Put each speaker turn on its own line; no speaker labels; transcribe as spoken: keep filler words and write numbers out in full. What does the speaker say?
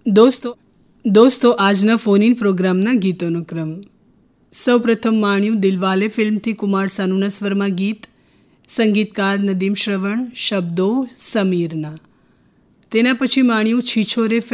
દોસ્તો દોસ્તો આજના ફોન ઇન પ્રોગ્રામના ગીતોનો ક્રમ. સૌ પ્રથમ માણ્યું દિલવાલે ફિલ્મથી કુમાર સાનુના સ્વરમાં ગીત, સંગીતકાર નદીમ શ્રવણ, શબ્દો સમીરના. તેના પછી માણ્યું છીછોરે